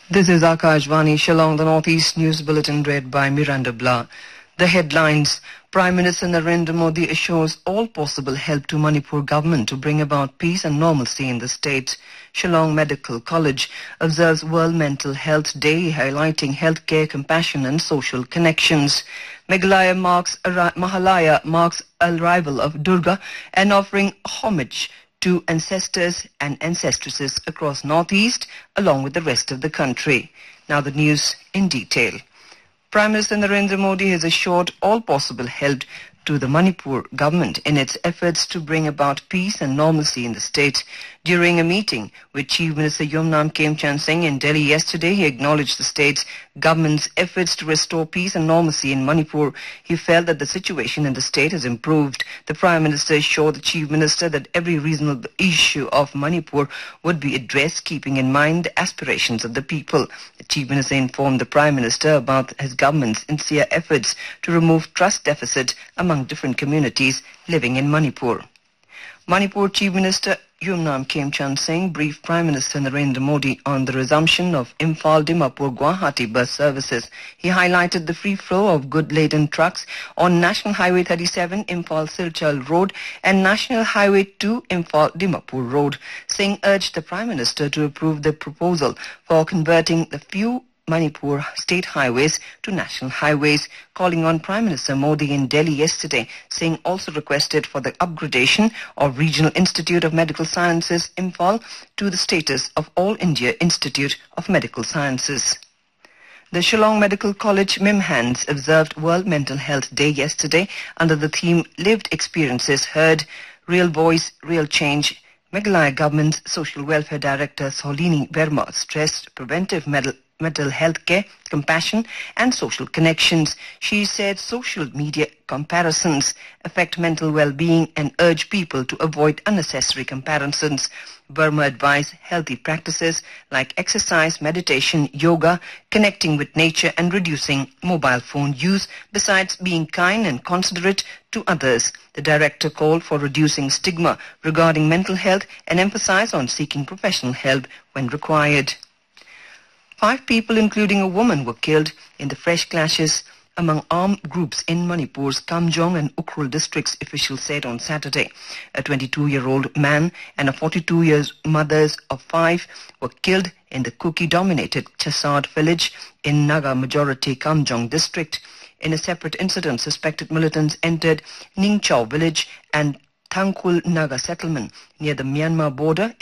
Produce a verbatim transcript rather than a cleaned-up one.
This is Akashvani Shillong, the Northeast News Bulletin read by Miranda Blah. The headlines: Prime Minister Narendra Modi assures all possible help to Manipur government to bring about peace and normalcy in the state. Shillong Medical College observes World Mental Health Day, highlighting healthcare, compassion and social connections. Meghalaya marks Mahalaya marks arrival of Durga and offering homage to ancestors and ancestresses across Northeast along with the rest of the country. Now the news in detail. Prime Minister Narendra Modi has assured all possible help to the Manipur government in its efforts to bring about peace and normalcy in the state. During a meeting with Chief Minister Yumnam Khemchand Singh in Delhi yesterday, he acknowledged the state's government's efforts to restore peace and normalcy in Manipur. He felt that the situation in the state has improved. The Prime Minister assured the Chief Minister that every reasonable issue of Manipur would be addressed, keeping in mind the aspirations of the people. The Chief Minister informed the Prime Minister about his government's sincere efforts to remove trust deficit among different communities living in Manipur. Manipur Chief Minister Yumnam Khemchand Singh briefed Prime Minister Narendra Modi on the resumption of Imphal-Dimapur-Guwahati bus services. He highlighted the free flow of good-laden trucks on National Highway thirty-seven, Imphal-Silchar Road and National Highway two, Imphal-Dimapur Road. Singh urged the Prime Minister to approve the proposal for converting the few Manipur state highways to national highways. Calling on Prime Minister Modi in Delhi yesterday, Singh also requested for the upgradation of Regional Institute of Medical Sciences, Imphal, to the status of All India Institute of Medical Sciences. The Shillong Medical College MIMHANS observed World Mental Health Day yesterday under the theme Lived Experiences Heard, Real Voice, Real Change. Meghalaya Government's Social Welfare Director Solini Verma stressed preventive medical mental health care, compassion and social connections. She said social media comparisons affect mental well-being and urged people to avoid unnecessary comparisons. Verma advised healthy practices like exercise, meditation, yoga, connecting with nature and reducing mobile phone use, besides being kind and considerate to others. The director called for reducing stigma regarding mental health and emphasized on seeking professional help when required. Five people, including a woman, were killed in the fresh clashes among armed groups in Manipur's Kamjong and Ukhrul districts, officials said on Saturday. A twenty-two-year-old man and a forty-two-year-old mother of five were killed in the Kuki-dominated Chasad village in Naga-majority Kamjong district. In a separate incident, suspected militants entered Ningchau village and Thangkhul Naga settlement near the Myanmar border